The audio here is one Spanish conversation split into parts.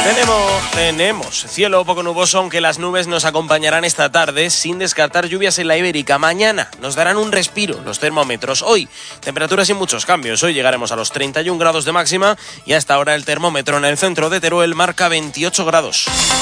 Tenemos cielo poco nuboso, aunque las nubes nos acompañarán esta tarde, sin descartar lluvias en la Ibérica. Mañana nos darán un respiro los termómetros. Hoy, temperaturas sin muchos cambios. Hoy llegaremos a los 31 grados de máxima y hasta ahora el termómetro en el centro de Teruel marca 28 grados.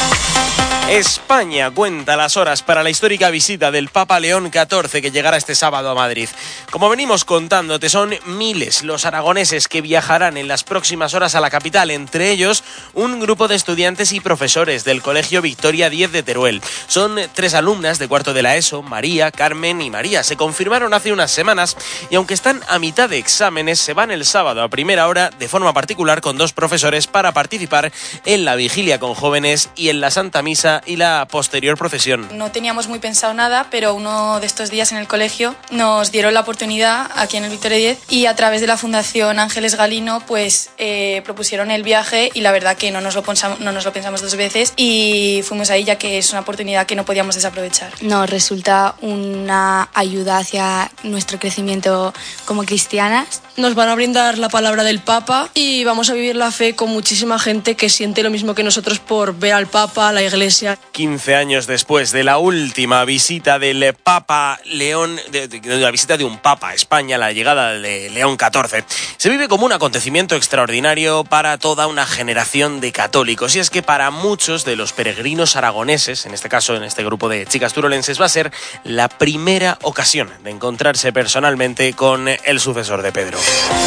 España cuenta las horas para la histórica visita del Papa León XIV que llegará este sábado a Madrid. Como venimos contándote, son miles los aragoneses que viajarán en las próximas horas a la capital, entre ellos un grupo de estudiantes y profesores del Colegio Victoria 10 de Teruel. Son 3 alumnas de cuarto de la ESO, María, Carmen y María. Se confirmaron hace unas semanas y aunque están a mitad de exámenes, se van el sábado a primera hora de forma particular con 2 profesores para participar en la vigilia con jóvenes y en la Santa Misa y la posterior procesión. No teníamos muy pensado nada, pero uno de estos días en el colegio nos dieron la oportunidad aquí en el Victoria 10 y a través de la Fundación Ángeles Galino pues propusieron el viaje y la verdad que no nos lo pensamos 2 veces y fuimos ahí ya que es una oportunidad que no podíamos desaprovechar. Nos resulta una ayuda hacia nuestro crecimiento como cristianas. Nos van a brindar la palabra del Papa y vamos a vivir la fe con muchísima gente que siente lo mismo que nosotros por ver al Papa, la Iglesia. 15 años después de la última visita del Papa León, de la visita de un Papa a España, la llegada de León XIV, se vive como un acontecimiento extraordinario para toda una generación de católicos. Y es que para muchos de los peregrinos aragoneses, en este caso en este grupo de chicas turolenses, va a ser la primera ocasión de encontrarse personalmente con el sucesor de Pedro.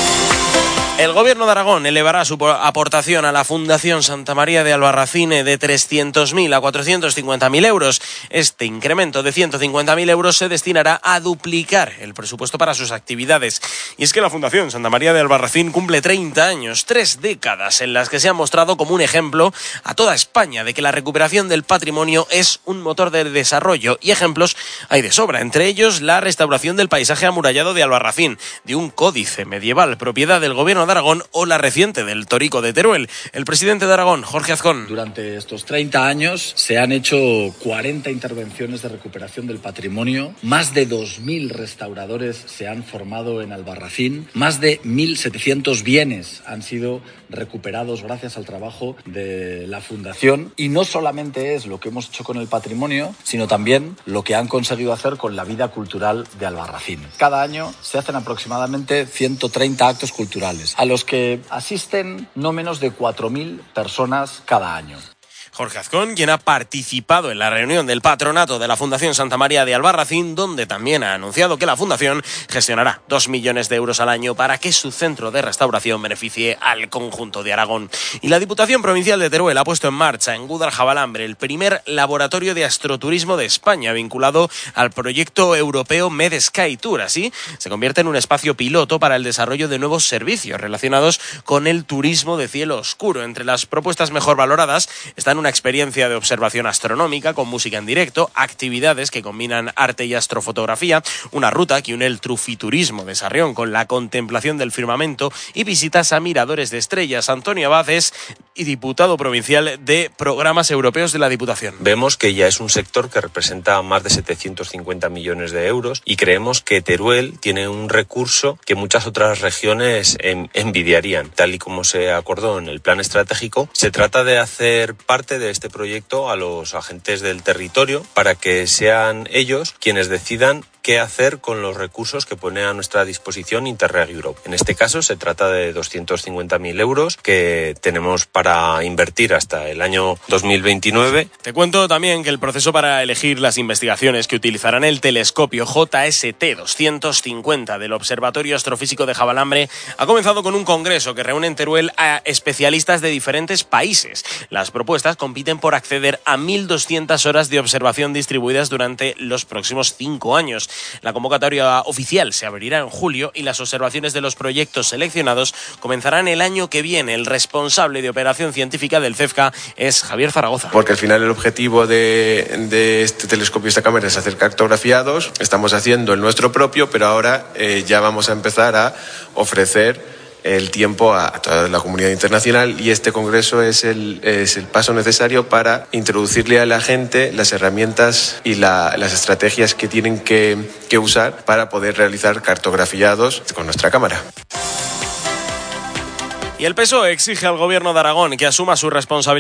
El Gobierno de Aragón elevará su aportación a la Fundación Santa María de Albarracín de 300.000 a 450.000 euros. Este incremento de 150.000 euros se destinará a duplicar el presupuesto para sus actividades. Y es que la Fundación Santa María de Albarracín cumple 30 años, 3 décadas en las que se ha mostrado como un ejemplo a toda España de que la recuperación del patrimonio es un motor de desarrollo. Y ejemplos hay de sobra, entre ellos la restauración del paisaje amurallado de Albarracín, de un códice medieval propiedad del Gobierno de Aragón o la reciente del Torico de Teruel. El presidente de Aragón, Jorge Azcón. Durante estos 30 años se han hecho 40 intervenciones de recuperación del patrimonio, más de 2.000 restauradores se han formado en Albarracín, más de 1.700 bienes han sido recuperados gracias al trabajo de la Fundación y no solamente es lo que hemos hecho con el patrimonio, sino también lo que han conseguido hacer con la vida cultural de Albarracín. Cada año se hacen aproximadamente 130 actos culturales, a los que asisten no menos de 4.000 personas cada año. Jorge Azcón, quien ha participado en la reunión del patronato de la Fundación Santa María de Albarracín, donde también ha anunciado que la Fundación gestionará 2 millones de euros al año para que su centro de restauración beneficie al conjunto de Aragón. Y la Diputación Provincial de Teruel ha puesto en marcha en Guadaljabalambre el primer laboratorio de astroturismo de España, vinculado al proyecto europeo MedSky Tour. Así, se convierte en un espacio piloto para el desarrollo de nuevos servicios relacionados con el turismo de cielo oscuro. Entre las propuestas mejor valoradas están una experiencia de observación astronómica con música en directo, actividades que combinan arte y astrofotografía, una ruta que une el trufiturismo de Sarrión con la contemplación del firmamento y visitas a miradores de estrellas. Antonio Abad es diputado provincial de Programas Europeos de la Diputación. Vemos que ya es un sector que representa más de 750 millones de euros y creemos que Teruel tiene un recurso que muchas otras regiones envidiarían. Tal y como se acordó en el plan estratégico, se trata de hacer parte de este proyecto a los agentes del territorio para que sean ellos quienes decidan qué hacer con los recursos que pone a nuestra disposición Interreg Europe. En este caso se trata de 250.000 euros que tenemos para invertir hasta el año 2029. Te cuento también que el proceso para elegir las investigaciones que utilizarán el telescopio JST 250 del Observatorio Astrofísico de Jabalambre ha comenzado con un congreso que reúne en Teruel a especialistas de diferentes países. Las propuestas compiten por acceder a 1.200 horas de observación distribuidas durante los próximos 5 años. La convocatoria oficial se abrirá en julio y las observaciones de los proyectos seleccionados comenzarán el año que viene. El responsable de operación científica del CEFCA es Javier Zaragoza. Porque al final el objetivo de este telescopio y esta cámara es hacer cartografiados. Estamos haciendo el nuestro propio, pero ahora ya vamos a empezar a ofrecer el tiempo a toda la comunidad internacional y este congreso es el paso necesario para introducirle a la gente las herramientas y las estrategias que tienen que usar para poder realizar cartografiados con nuestra cámara. Y el PSOE exige al Gobierno de Aragón que asuma su responsabilidad